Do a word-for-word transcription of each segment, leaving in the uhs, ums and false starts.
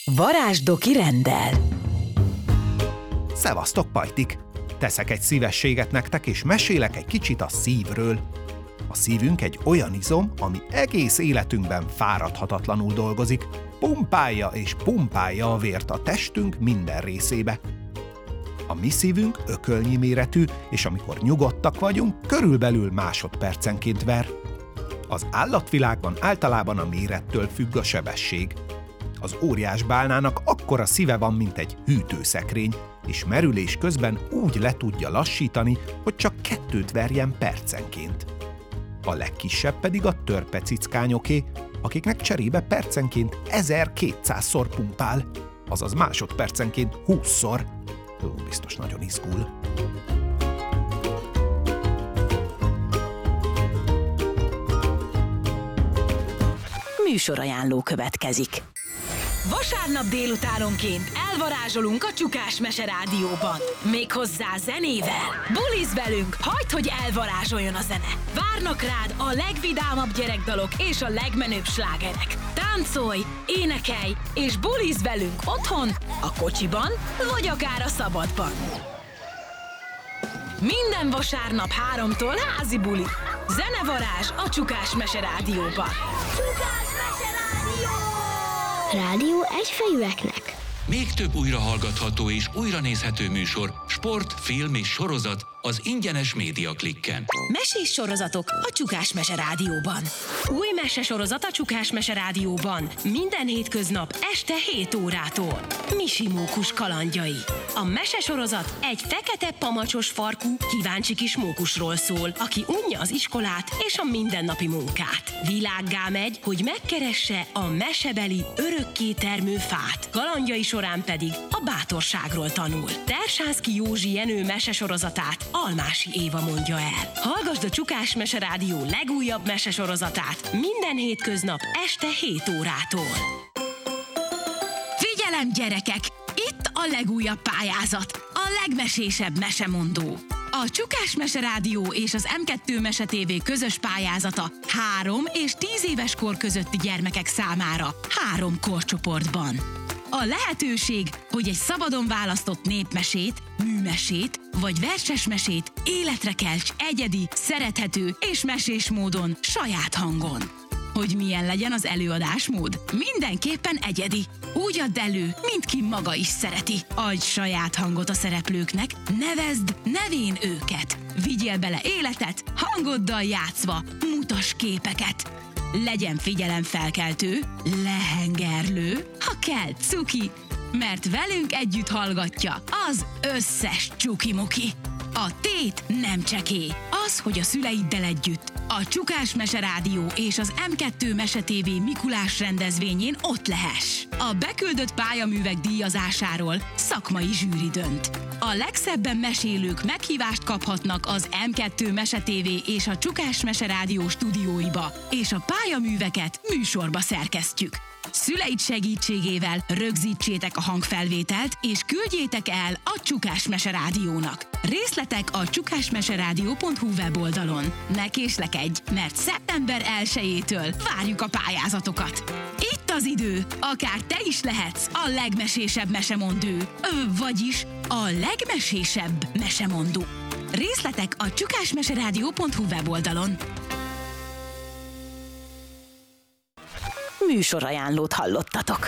Varázsdoki rendel. Szevasztok, pajtik! Teszek egy szívességet nektek, és mesélek egy kicsit a szívről. A szívünk egy olyan izom, ami egész életünkben fáradhatatlanul dolgozik, pumpálja és pumpálja a vért a testünk minden részébe. A mi szívünk ökölnyi méretű, és amikor nyugodtak vagyunk, körülbelül másodpercenként ver. Az állatvilágban általában a mérettől függ a sebesség. Az óriásbálnának akkora szíve van, mint egy hűtőszekrény, és merülés közben úgy le tudja lassítani, hogy csak kettőt verjen percenként. A legkisebb pedig a törpecickányoké, akiknek cserébe percenként ezerkétszázszor pumpál, azaz másodpercenként húszszor. Ó, biztos nagyon izgul. Műsorajánló következik. Vasárnap délutánonként elvarázsolunk a Csukás Mese Rádióban. Méghozzá zenével. Buliz velünk, hagyd, hogy elvarázsoljon a zene. Várnak rád a legvidámabb gyerekdalok és a legmenőbb slágerek. Táncolj, énekelj és buliz velünk otthon, a kocsiban vagy akár a szabadban. Minden vasárnap háromtól házi buli. Zenevarázs a Csukás Mese Rádióban. Csukás Mese Rádió! Rádió egyfejűeknek. Még több újrahallgatható és újranézhető műsor, sport, film és sorozat az ingyenes Média Klikken. Mesés sorozatok a Csukás Mese Rádióban. Új mesesorozat a Csukás Mese Rádióban. Minden hétköznap este hét órától. Misi mókus kalandjai. A mesesorozat egy fekete pamacsos farkú, kíváncsi kis mókusról szól, aki unja az iskolát és a mindennapi munkát. Világgá megy, hogy megkeresse a mesebeli örökké termő fát. Kalandjai során pedig a bátorságról tanul. Tersánszky Józsi Jenő mesesorozatát Almási Éva mondja el. Hallgasd a Csukás Mese Rádió legújabb mesesorozatát minden hétköznap este hét órától. Figyelem, gyerekek! Itt a legújabb pályázat, a legmesésebb mesemondó. A Csukás Mese Rádió és az em kettő Mese té vé közös pályázata három és tíz éves kor közötti gyermekek számára három korcsoportban. A lehetőség, hogy egy szabadon választott népmesét, műmesét vagy verses mesét életre kelts egyedi, szerethető és mesés módon, saját hangon. Hogy milyen legyen az előadásmód? Mindenképpen egyedi. Úgy add elő, mint ki maga is szereti. Adj saját hangot a szereplőknek, nevezd nevén őket. Vigyél bele életet, hangoddal játszva, mutass képeket. Legyen figyelemfelkeltő, lehengerlő, ha kell cuki, mert velünk együtt hallgatja az összes csuki-muki. A tét nem csekély, az, hogy a szüleiddel együtt a Csukás Mese Rádió és az em kettő Mese té vé Mikulás rendezvényén ott lehess. A beküldött pályaművek díjazásáról szakmai zsűri dönt. A legszebben mesélők meghívást kaphatnak az em kettő Mese té vé és a Csukás Mese Rádió stúdióiba, és a pályaműveket műsorba szerkesztjük. Szüleid segítségével rögzítsétek a hangfelvételt, és küldjétek el a Csukás Mese Rádiónak. Részletek a csukásmeseradio pont hu weboldalon. Ne késlekedj, mert szeptember elsejétől várjuk a pályázatokat. Itt az idő, akár te is lehetsz a legmesésebb mesemondó, vagyis a legmesésebb mesemondó. Részletek a csukásmeseradio pont hu weboldalon. Műsorajánlót hallottatok.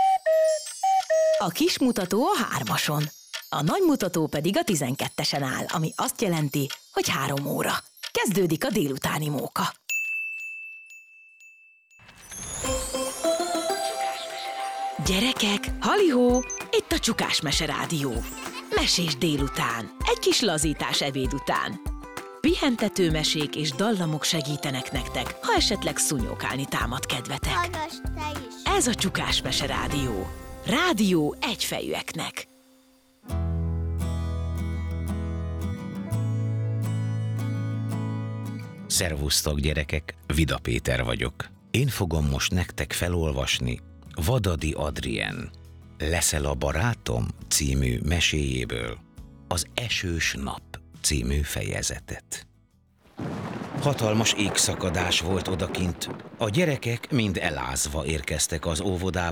A kis mutató a hármason, a nagy mutató pedig a tizenkettesen áll, ami azt jelenti, hogy három óra. Kezdődik a délutáni móka. Gyerekek, halihó, itt a Csukás Mese Rádió. Mesés délután, egy kis lazítás ebéd után. Pihentető mesék és dallamok segítenek nektek, ha esetleg szúnyókálni támad kedvetek. Hallgass te is! Ez a Csukás Mese Rádió. Rádió egyfejűeknek. Szervusztok, gyerekek! Vida Péter vagyok. Én fogom most nektek felolvasni Vadadi Adrien Leszel a barátom című meséjéből az Esős nap című fejezetet. Hatalmas égszakadás volt odakint. A gyerekek mind elázva érkeztek az óvodába,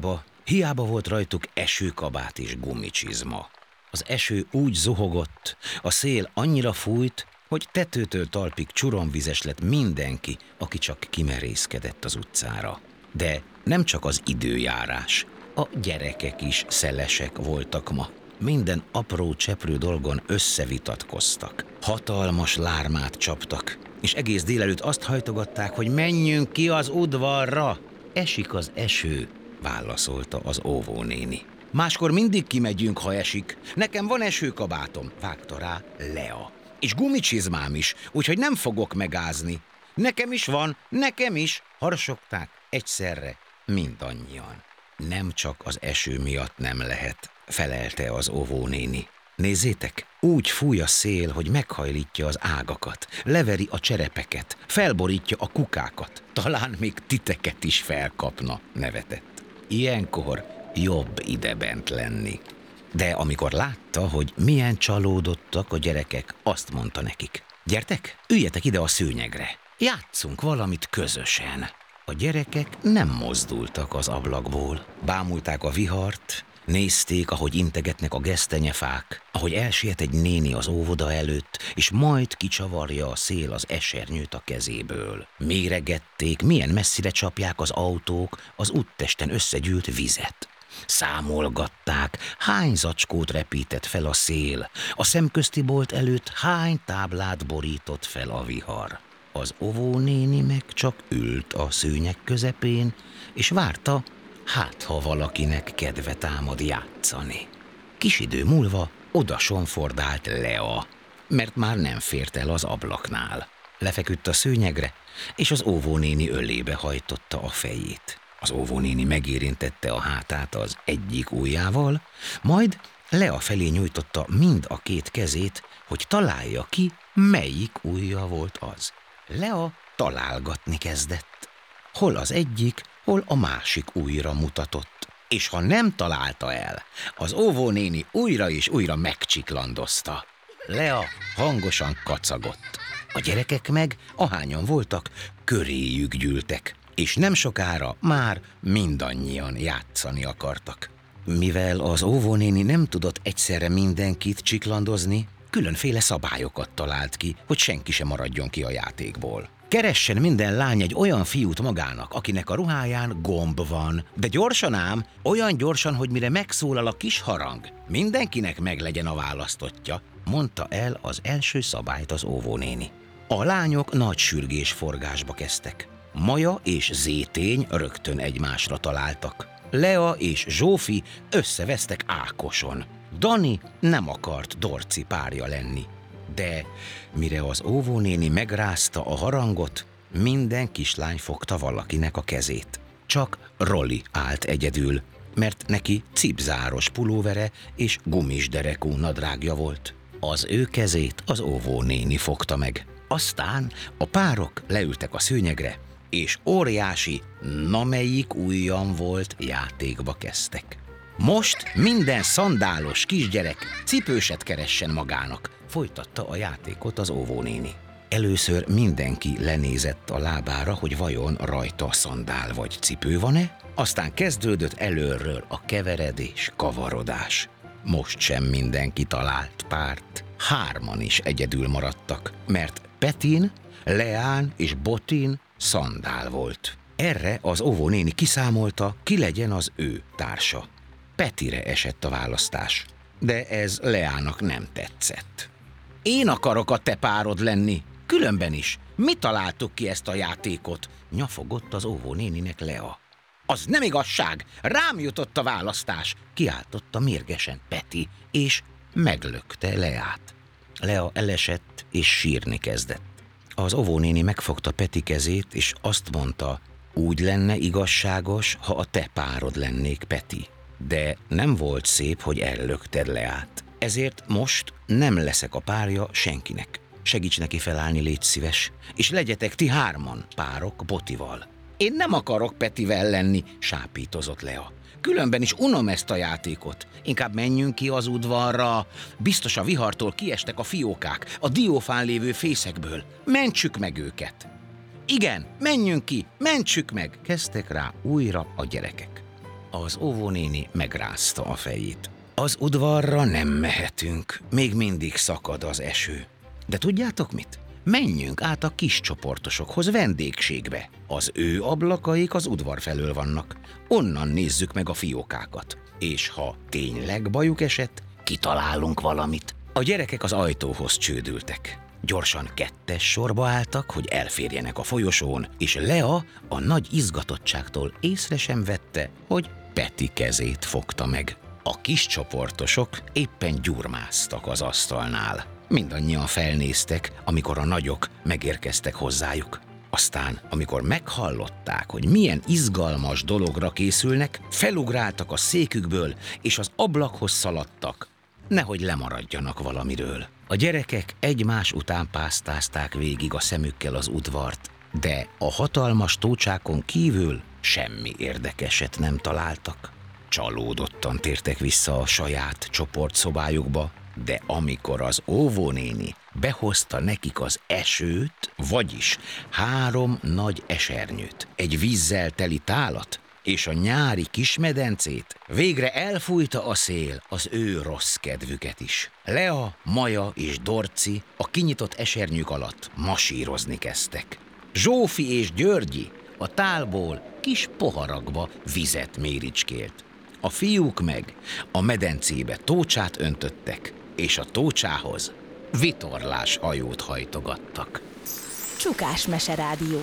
Hiába volt rajtuk esőkabát és gumicsizma. Az eső úgy zuhogott, a szél annyira fújt, hogy tetőtől talpig csuromvizes lett mindenki, aki csak kimerészkedett az utcára. De nem csak az időjárás, a gyerekek is szelesek voltak ma. Minden apró cseprő dolgon összevitatkoztak. Hatalmas lármát csaptak, és egész délelőtt azt hajtogatták, hogy menjünk ki az udvarra. Esik az eső, válaszolta az óvónéni. Máskor mindig kimegyünk, ha esik. Nekem van esőkabátom, vágta rá Lea. És gumicsizmám is, úgyhogy nem fogok megázni. Nekem is van, nekem is, harsogták egyszerre mindannyian. Nem csak az eső miatt nem lehet, felelte az óvónéni. Nézzétek, úgy fúj a szél, hogy meghajlítja az ágakat, leveri a cserepeket, felborítja a kukákat, talán még titeket is felkapna, nevetett. Ilyenkor jobb idebent lenni. De amikor látta, hogy milyen csalódottak a gyerekek, azt mondta nekik: gyertek, üljetek ide a szőnyegre, játsszunk valamit közösen. A gyerekek nem mozdultak az ablakból, bámulták a vihart, nézték, ahogy integetnek a gesztenyefák, ahogy elsiet egy néni az óvoda előtt, és majd kicsavarja a szél az esernyőt a kezéből. Méregették, milyen messzire csapják az autók az úttesten összegyűlt vizet. Számolgatták, hány zacskót repített fel a szél, a szemközti bolt előtt hány táblát borított fel a vihar. Az óvónéni meg csak ült a szőnyeg közepén, és várta, hát ha valakinek kedve támad játszani. Kis idő múlva oda sonfordált Lea, mert már nem fért el az ablaknál. Lefeküdt a szőnyegre, és az óvónéni ölébe hajtotta a fejét. Az óvónéni megérintette a hátát az egyik ujjával, majd Lea felé nyújtotta mind a két kezét, hogy találja ki, melyik ujja volt az. Lea találgatni kezdett. Hol az egyik, hol a másik ujjra mutatott, és ha nem találta el, az óvónéni újra és újra megcsiklandozta. Lea hangosan kacagott. A gyerekek meg, ahányan voltak, köréjük gyűltek, és nem sokára már mindannyian játszani akartak. Mivel az óvónéni nem tudott egyszerre mindenkit csiklandozni, különféle szabályokat talált ki, hogy senki sem maradjon ki a játékból. Keressen minden lány egy olyan fiút magának, akinek a ruháján gomb van, de gyorsan ám, olyan gyorsan, hogy mire megszólal a kis harang, mindenkinek meglegyen a választottja, mondta el az első szabályt az óvónéni. A lányok nagy sürgésforgásba kezdtek. Maja és Zétény rögtön egymásra találtak. Lea és Zsófi összevesztek Ákoson. Dani nem akart Dorci párja lenni. De mire az óvónéni megrázta a harangot, minden kislány fogta valakinek a kezét. Csak Roli állt egyedül, mert neki cipzáros pulóvere és gumisderekú nadrágja volt. Az ő kezét az óvónéni fogta meg. Aztán a párok leültek a szőnyegre, és óriási, na melyik ujjam volt játékba kezdtek. Most minden szandálos kisgyerek cipőset keressen magának, folytatta a játékot az óvónéni. Először mindenki lenézett a lábára, hogy vajon rajta szandál vagy cipő van-e, aztán kezdődött előről a keveredés, kavarodás. Most sem mindenki talált párt. Hárman is egyedül maradtak, mert Petin, Leán és Botin szandál volt. Erre az óvónéni kiszámolta, ki legyen az ő társa. Petire esett a választás, de ez Leának nem tetszett. Én akarok a te párod lenni, különben is. Mi találtuk ki ezt a játékot? Nyafogott az óvónéninek Lea. Az nem igazság, rám jutott a választás, kiáltotta mérgesen Peti, és meglökte Leát. Lea elesett és sírni kezdett. Az óvónéni megfogta Peti kezét, és azt mondta, úgy lenne igazságos, ha a te párod lennék, Peti. De nem volt szép, hogy ellökted Leát. Ezért most nem leszek a párja senkinek. Segíts neki felállni, légy szíves, és legyetek ti hárman párok Botival. Én nem akarok Petivel lenni, sápítozott Lea. Különben is unom ezt a játékot. Inkább menjünk ki az udvarra. Biztos a vihartól kiestek a fiókák, a diófán lévő fészekből. Mentsük meg őket. Igen, menjünk ki, mentsük meg, kezdtek rá újra a gyerekek. Az óvónéni megrázta a fejét. Az udvarra nem mehetünk, még mindig szakad az eső. De tudjátok mit? Menjünk át a kis csoportosokhoz vendégségbe. Az ő ablakaik az udvar felől vannak. Onnan nézzük meg a fiókákat. És ha tényleg bajuk esett, kitalálunk valamit. A gyerekek az ajtóhoz csődültek. Gyorsan kettes sorba álltak, hogy elférjenek a folyosón, és Lea a nagy izgatottságtól észre sem vette, hogy Peti kezét fogta meg. A kis csoportosok éppen gyurmáztak az asztalnál. Mindannyian felnéztek, amikor a nagyok megérkeztek hozzájuk. Aztán, amikor meghallották, hogy milyen izgalmas dologra készülnek, felugráltak a székükből, és az ablakhoz szaladtak, nehogy lemaradjanak valamiről. A gyerekek egymás után pásztázták végig a szemükkel az udvart, de a hatalmas tócsákon kívül semmi érdekeset nem találtak. Csalódottan tértek vissza a saját csoportszobájukba, de amikor az óvónéni behozta nekik az esőt, vagyis három nagy esernyőt, egy vízzel teli tálat és a nyári kismedencét, végre elfújta a szél az ő rossz kedvüket is. Lea, Maja és Dorci a kinyitott esernyők alatt masírozni kezdtek. Zsófi és Györgyi a tálból kis poharakba vizet méricskélt. A fiúk meg a medencébe tócsát öntöttek, és a tócsához vitorlás hajót hajtogattak. Csukás Meserádió.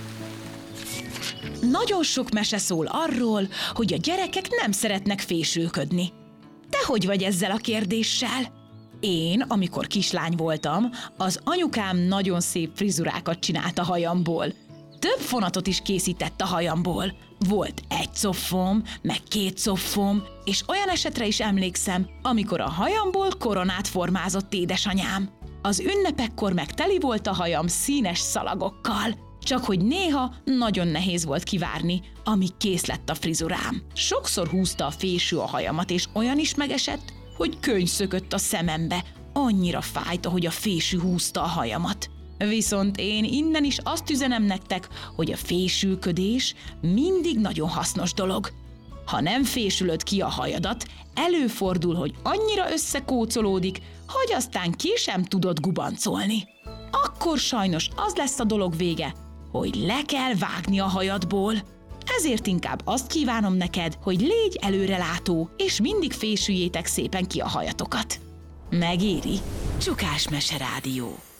Nagyon sok mese szól arról, hogy a gyerekek nem szeretnek fésülködni. Te hogy vagy ezzel a kérdéssel? Én, amikor kislány voltam, az anyukám nagyon szép frizurákat csinált a hajamból. Több fonatot is készített a hajamból. Volt egy coffom, meg két coffom, és olyan esetre is emlékszem, amikor a hajamból koronát formázott édesanyám. Az ünnepekkor meg teli volt a hajam színes szalagokkal. Csak hogy néha nagyon nehéz volt kivárni, amíg kész lett a frizurám. Sokszor húzta a fésű a hajamat, és olyan is megesett, hogy könny szökött a szemembe. Annyira fájt, ahogy a fésű húzta a hajamat. Viszont én innen is azt üzenem nektek, hogy a fésülködés mindig nagyon hasznos dolog. Ha nem fésülöd ki a hajadat, előfordul, hogy annyira összekócolódik, hogy aztán ki sem tudod gubancolni. Akkor sajnos az lesz a dolog vége, hogy le kell vágni a hajadból. Ezért inkább azt kívánom neked, hogy légy előrelátó, és mindig fésüljétek szépen ki a hajatokat. Megéri. Csukás Meserádió.